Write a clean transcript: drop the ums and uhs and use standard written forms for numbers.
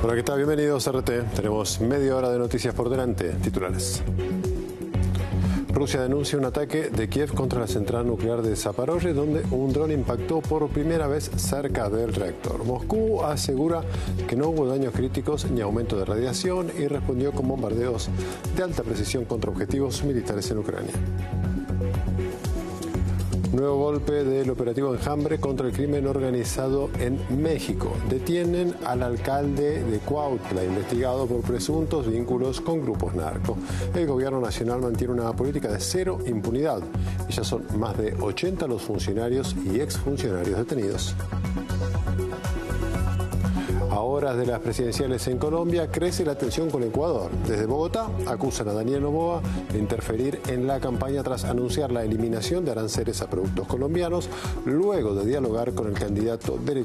Hola, ¿qué tal? Bienvenidos a RT. Tenemos media hora de noticias por delante. Titulares. Rusia denuncia un ataque de Kiev contra la central nuclear de Zaporozhye, donde un dron impactó por primera vez cerca del reactor. Moscú asegura que no hubo daños críticos ni aumento de radiación y respondió con bombardeos de alta precisión contra objetivos militares en Ucrania. Nuevo golpe del operativo Enjambre contra el crimen organizado en México. Detienen al alcalde de Cuautla, investigado por presuntos vínculos con grupos narcos. El gobierno nacional mantiene una política de cero impunidad y ya son más de 80 los funcionarios y exfuncionarios detenidos. A horas de las presidenciales en Colombia, crece la tensión con Ecuador. Desde Bogotá acusan a Daniel Noboa de interferir en la campaña tras anunciar la eliminación de aranceles a productos colombianos, luego de dialogar con el candidato